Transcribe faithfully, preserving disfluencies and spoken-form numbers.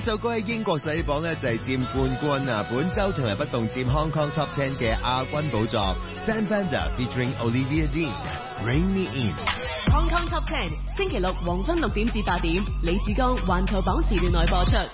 首歌喺英國洗榜咧就係佔冠軍啊！本周同埋不動佔 Hong Kong Top Ten 嘅亞軍寶座。Sam Fender featuring Olivia Dean，Bring Me In。Hong Kong Top Ten 星期六黃昏六點至八點，李志剛環球榜時段內播出。